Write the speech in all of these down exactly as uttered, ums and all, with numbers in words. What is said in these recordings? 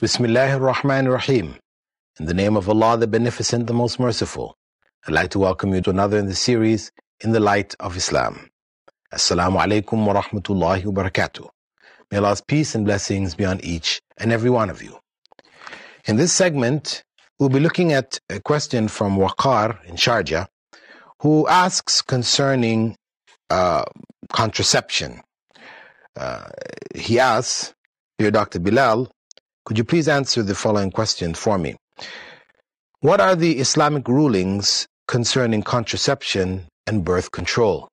Bismillahir Rahmanir Rahim. In the name of Allah, the Beneficent, the Most Merciful. I'd like to welcome you to another in the series, In the Light of Islam. Assalamu alaikum wa rahmatullahi wa barakatuh. May Allah's peace and blessings be on each and every one of you. In this segment, we'll be looking at a question from Waqar in Sharjah, who asks concerning uh, contraception. Uh, he asks, Dear Doctor Bilal, could you please answer the following question for me? What are the Islamic rulings concerning contraception and birth control?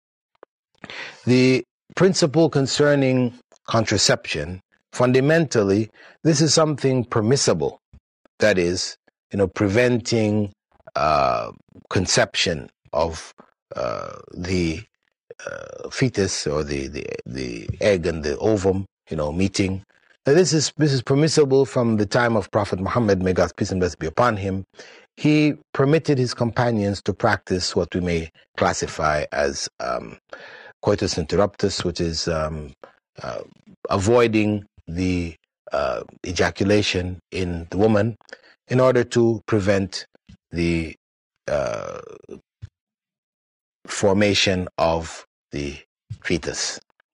The principle concerning contraception, fundamentally, this is something permissible. That is, you know, preventing uh, conception of uh, the uh, fetus or the, the the egg and the ovum, you know, meeting. Now, this is this is permissible from the time of Prophet Muhammad, may God's peace and blessings be upon him. He permitted his companions to practice what we may classify as um, coitus interruptus, which is um, uh, avoiding the uh, ejaculation in the woman in order to prevent the uh, formation of the fetus.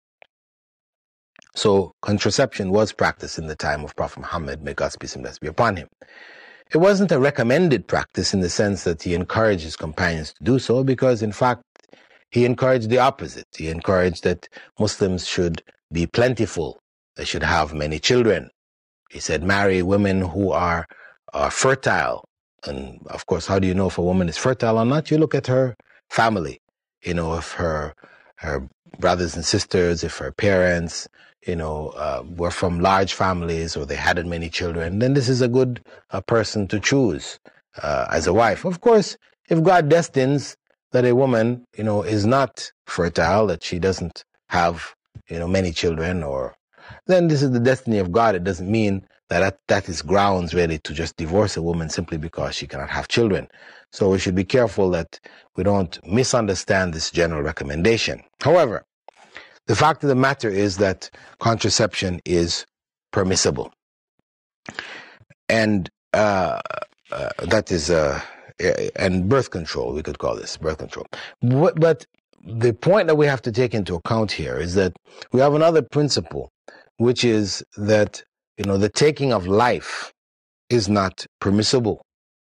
So contraception was practiced in the time of Prophet Muhammad, may God's peace and blessings be upon him. It wasn't a recommended practice in the sense that he encouraged his companions to do so, because in fact he encouraged the opposite. He encouraged that Muslims should be plentiful. They should have many children. He said, marry women who are, are fertile. And of course, how do you know if a woman is fertile or not? You look at her family. You know, if her her brothers and sisters, if her parents, you know, uh, were from large families or they had many children, then this is a good uh, person to choose uh, as a wife. Of course, if God destines that a woman, you know, is not fertile, that she doesn't have, you know, many children, or then this is the destiny of God. It doesn't mean that that, that is grounds really to just divorce a woman simply because she cannot have children. So we should be careful that we don't misunderstand this general recommendation. However, the fact of the matter is that contraception is permissible. And uh, uh, that is, uh, and birth control, we could call this birth control. But, but the point that we have to take into account here is that we have another principle, which is that, you know, the taking of life is not permissible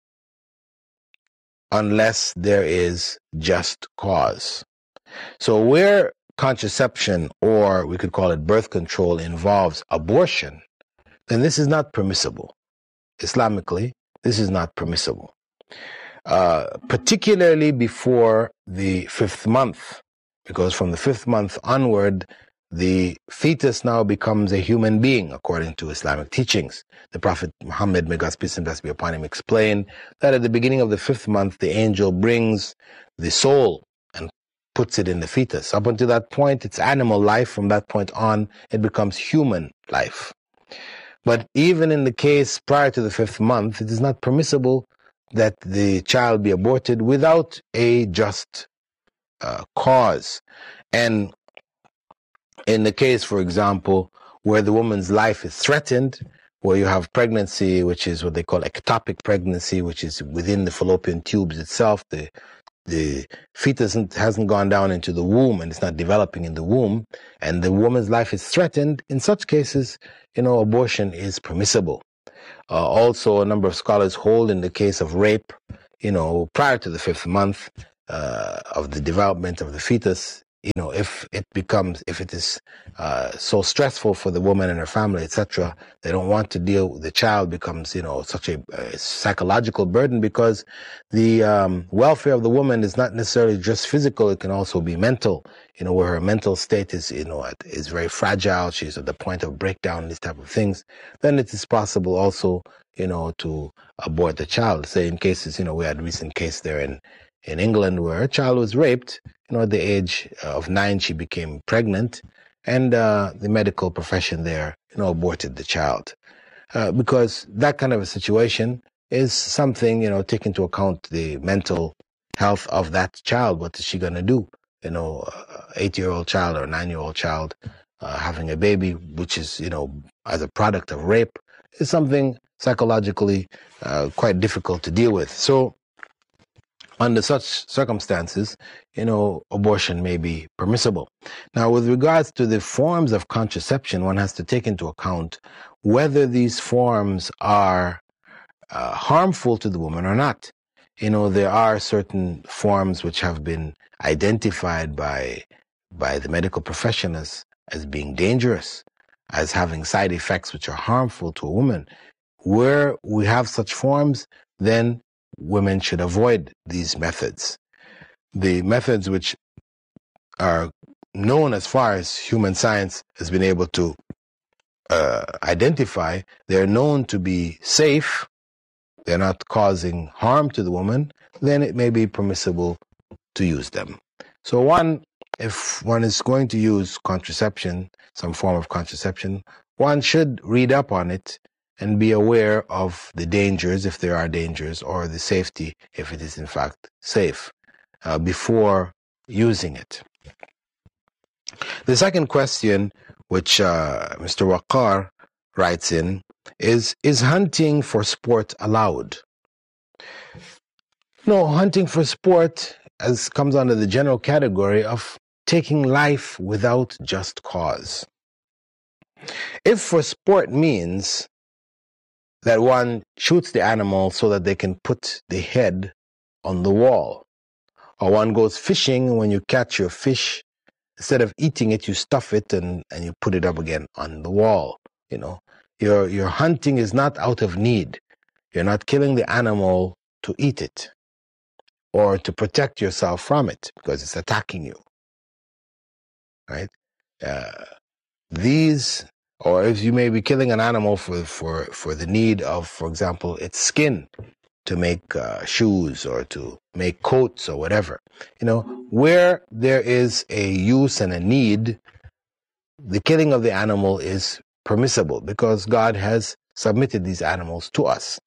unless there is just cause. So where contraception, or we could call it birth control, involves abortion, then this is not permissible. Islamically, this is not permissible. Uh, particularly before the fifth month, because from the fifth month onward, the fetus now becomes a human being, according to Islamic teachings. The Prophet Muhammad, may God's peace and blessings be upon him, explained that at the beginning of the fifth month, the angel brings the soul and puts it in the fetus. Up until that point, it's animal life. From that point on, it becomes human life. But even in the case prior to the fifth month, it is not permissible that the child be aborted without a just uh, cause. And in the case, for example, where the woman's life is threatened, where you have pregnancy, which is what they call ectopic pregnancy, which is within the fallopian tubes itself, the the fetus hasn't gone down into the womb and it's not developing in the womb, and the woman's life is threatened, in such cases, you know, abortion is permissible. Uh, also, a number of scholars hold in the case of rape, you know, prior to the fifth month uh, of the development of the fetus, you know, if it becomes, if it is uh, so stressful for the woman and her family, et cetera, they don't want to deal with the child, becomes, you know, such a, a psychological burden, because the um, welfare of the woman is not necessarily just physical, it can also be mental, you know, where her mental state is, you know, is very fragile, she's at the point of breakdown, these type of things, then it is possible also, you know, to abort the child. Say in cases, you know, we had a recent case there in, in England where a child was raped. You know, at the age of nine, she became pregnant, and uh, the medical profession there, you know, aborted the child. Uh, because that kind of a situation is something, you know, take into account the mental health of that child. What is she going to do? You know, eight-year-old child or nine-year-old child uh, having a baby, which is, you know, as a product of rape, is something psychologically uh, quite difficult to deal with. So under such circumstances, you know, abortion may be permissible. Now, with regards to the forms of contraception, one has to take into account whether these forms are uh, harmful to the woman or not. You know, there are certain forms which have been identified by by the medical profession as, as being dangerous, as having side effects which are harmful to a woman. Where we have such forms, then women should avoid these methods. The methods which are known as far as human science has been able to uh, identify, they're known to be safe, they're not causing harm to the woman, then it may be permissible to use them. So one, if one is going to use contraception, some form of contraception, one should read up on it and be aware of the dangers, if there are dangers, or the safety, if it is in fact safe, uh, before using it. The second question, which uh, Mister Waqar writes in, is, is hunting for sport allowed? No, hunting for sport as comes under the general category of taking life without just cause. If for sport means that one shoots the animal so that they can put the head on the wall, or one goes fishing, when you catch your fish, instead of eating it, you stuff it and, and you put it up again on the wall. You know, your your hunting is not out of need. You're not killing the animal to eat it or to protect yourself from it because it's attacking you, right? Uh, these, or if you may be killing an animal for, for, for the need of, for example, its skin to make uh, shoes or to make coats or whatever. You know, where there is a use and a need, the killing of the animal is permissible because God has submitted these animals to us.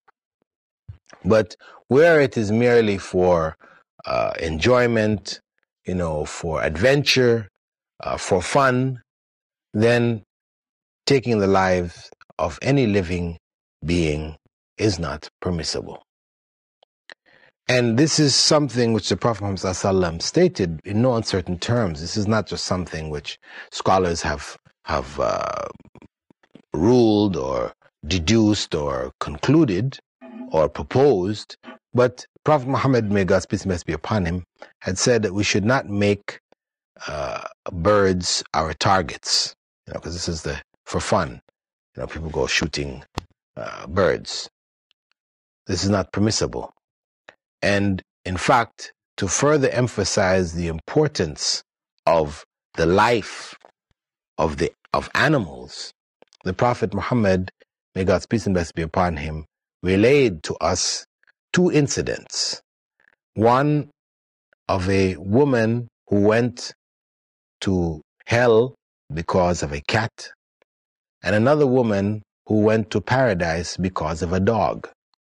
But where it is merely for uh, enjoyment, you know, for adventure, uh, for fun, then taking the lives of any living being is not permissible. And this is something which the Prophet Muhammad ﷺ stated in no uncertain terms. This is not just something which scholars have have uh, ruled or deduced or concluded or proposed, but Prophet Muhammad, may God's peace and blessings be upon him, had said that we should not make uh, birds our targets, you know, because this is the for fun. You know, people go shooting uh, birds. This is not permissible. And in fact, to further emphasize the importance of the life of the of animals, the Prophet Muhammad, may God's peace and blessings be upon him, relayed to us two incidents. One of a woman who went to hell because of a cat, and another woman who went to paradise because of a dog.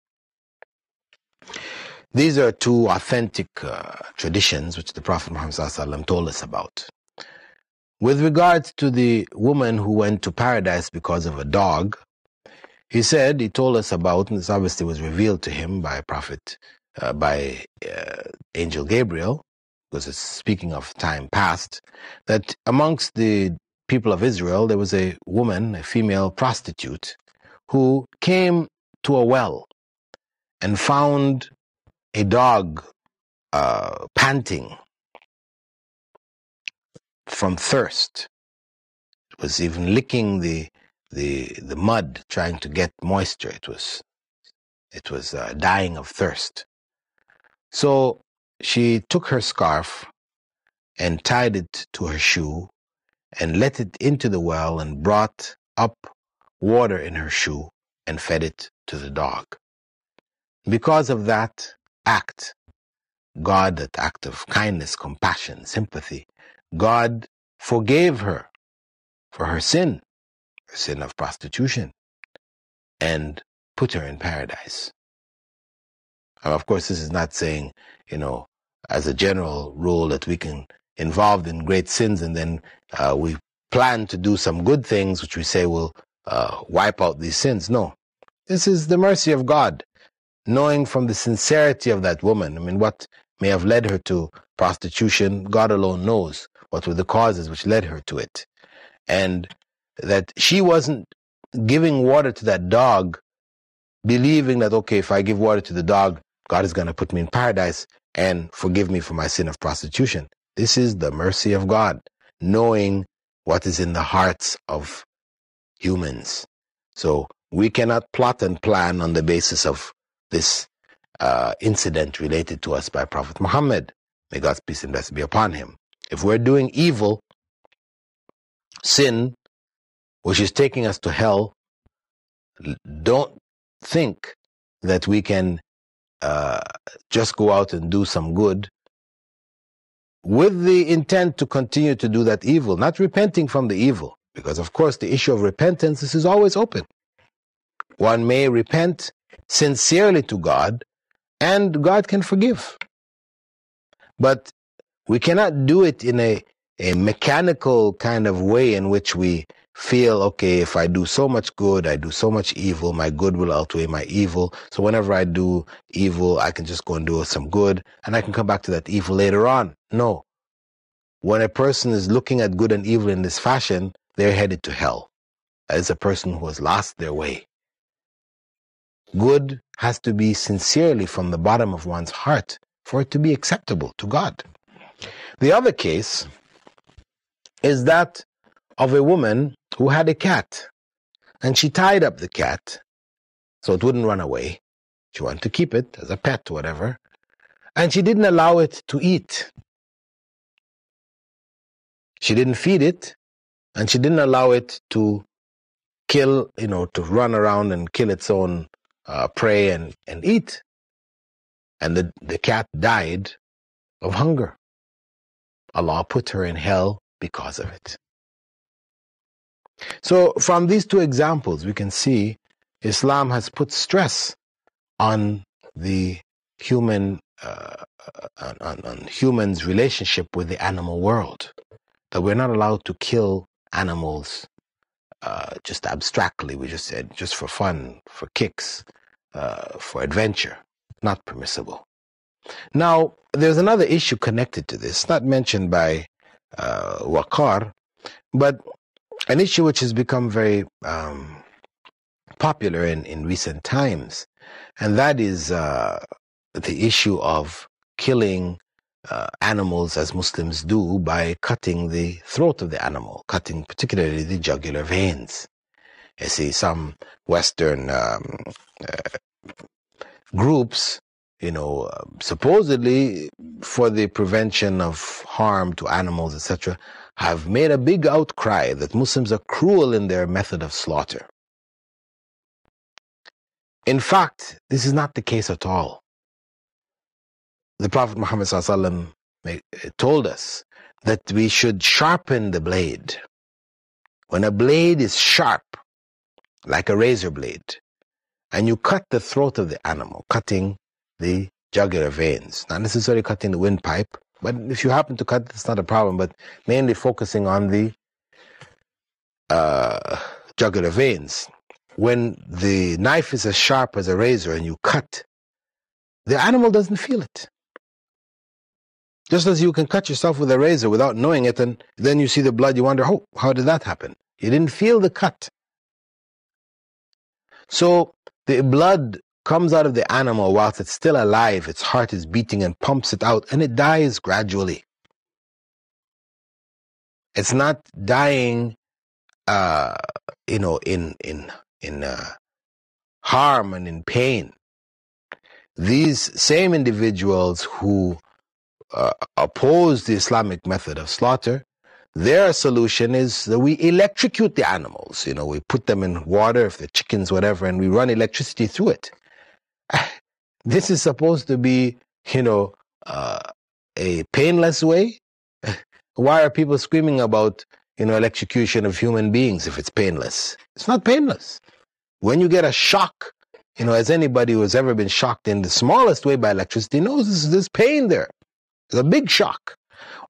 These are two authentic uh, traditions which the Prophet Muhammad ﷺ told us about. With regards to the woman who went to paradise because of a dog, he said, he told us about, and this obviously was revealed to him by Prophet, uh, by uh, Angel Gabriel, because it's speaking of time past, that amongst the people of Israel, there was a woman, a female prostitute, who came to a well and found a dog uh, panting from thirst. It was even licking the the the mud, trying to get moisture. It was it was uh, dying of thirst. So she took her scarf and tied it to her shoe and let it into the well and brought up water in her shoe and fed it to the dog. Because of that act, God, that act of kindness, compassion, sympathy, God forgave her for her sin, her sin of prostitution, and put her in paradise. And of course, this is not saying, you know, as a general rule that we can involved in great sins and then uh, we plan to do some good things which we say will uh, wipe out these sins. No, This is the mercy of God, knowing from the sincerity of that woman. I mean, what may have led her to prostitution, God alone knows what were the causes which led her to it. And that she wasn't giving water to that dog, believing that, okay, if I give water to the dog, God is going to put me in paradise and forgive me for my sin of prostitution. This is the mercy of God, knowing what is in the hearts of humans. So we cannot plot and plan on the basis of this uh, incident related to us by Prophet Muhammad. May God's peace and blessing be upon him. If we're doing evil, sin, which is taking us to hell, don't think that we can uh, just go out and do some good with the intent to continue to do that evil, not repenting from the evil. Because, of course, the issue of repentance, this is always open. One may repent sincerely to God, and God can forgive. But we cannot do it in a, a mechanical kind of way in which we feel, okay, if I do so much good, I do so much evil, my good will outweigh my evil. So whenever I do evil, I can just go and do some good, and I can come back to that evil later on. No. When a person is looking at good and evil in this fashion, they're headed to hell. That is a person who has lost their way. Good has to be sincerely from the bottom of one's heart for it to be acceptable to God. The other case is that of a woman who had a cat, and she tied up the cat so it wouldn't run away. She wanted to keep it as a pet, whatever, and she didn't allow it to eat. She didn't feed it, and she didn't allow it to kill, you know, to run around and kill its own uh, prey and, and eat. And the, the cat died of hunger. Allah put her in hell because of it. So from these two examples, we can see Islam has put stress on the human, uh, on, on humans' relationship with the animal world. That we're not allowed to kill animals uh, just abstractly. We just said just for fun, for kicks, uh, for adventure. Not permissible. Now, there's another issue connected to this, not mentioned by uh, Waqar, but an issue which has become very um, popular in, in recent times, and that is uh, the issue of killing uh, animals as Muslims do by cutting the throat of the animal, cutting particularly the jugular veins. You see, some Western um, uh, groups, you know, uh, supposedly for the prevention of harm to animals, et cetera, have made a big outcry that Muslims are cruel in their method of slaughter. In fact, this is not the case at all. The Prophet Muhammad ﷺ told us that we should sharpen the blade. When a blade is sharp, like a razor blade, and you cut the throat of the animal, cutting the jugular veins, not necessarily cutting the windpipe, but if you happen to cut, it's not a problem, but mainly focusing on the uh, jugular veins. When the knife is as sharp as a razor and you cut, the animal doesn't feel it. Just as you can cut yourself with a razor without knowing it, and then you see the blood, you wonder, oh, how did that happen? You didn't feel the cut. So the blood comes out of the animal whilst it's still alive, its heart is beating and pumps it out, and it dies gradually. It's not dying, uh, you know, in in in uh, harm and in pain. These same individuals who uh, oppose the Islamic method of slaughter, their solution is that we electrocute the animals. You know, we put them in water, if they're chickens, whatever, and we run electricity through it. This is supposed to be, you know, uh, a painless way. Why are people screaming about, you know, electrocution of human beings if it's painless? It's not painless. When you get a shock, you know, as anybody who has ever been shocked in the smallest way by electricity knows, there's, there's pain there. There's a big shock.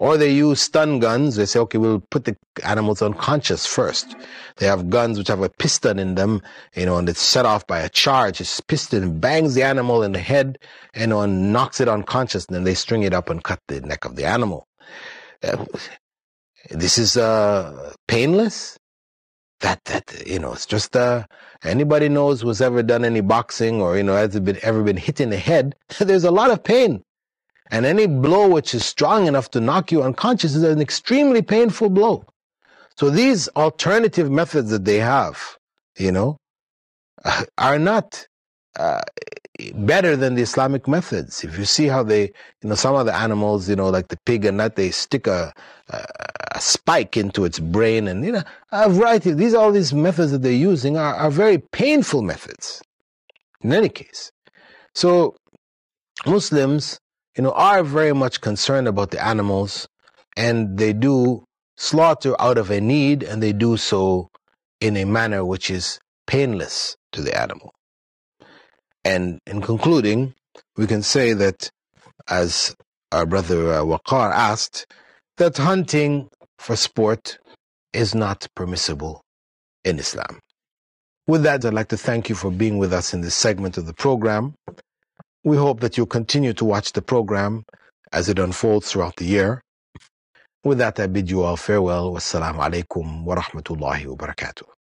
Or they use stun guns. They say, okay, we'll put the animals unconscious first. They have guns which have a piston in them, you know, and it's set off by a charge. This piston bangs the animal in the head, you know, and knocks it unconscious, and then they string it up and cut the neck of the animal. Uh, this is uh, painless. That, that, you know, it's just, uh, anybody knows who's ever done any boxing or, you know, has been, ever been hit in the head, there's a lot of pain. And any blow which is strong enough to knock you unconscious is an extremely painful blow. So these alternative methods that they have, you know, are not uh, better than the Islamic methods. If you see how they, you know, some of the animals, you know, like the pig and that, they stick a, a, a spike into its brain, and, you know, a variety. These, all these methods that they're using are, are very painful methods, in any case. So Muslims, you know, are very much concerned about the animals, and they do slaughter out of a need, and they do so in a manner which is painless to the animal. And in concluding, we can say that, as our brother uh, Waqar asked, that hunting for sport is not permissible in Islam. With that, I'd like to thank you for being with us in this segment of the program. We hope that you'll continue to watch the program as it unfolds throughout the year. With that, I bid you all farewell. Wassalamu alaikum wa rahmatullahi wa barakatuh.